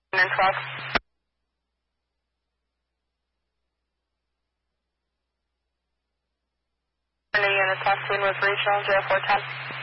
And 12. And the unit last seen was regional 0410.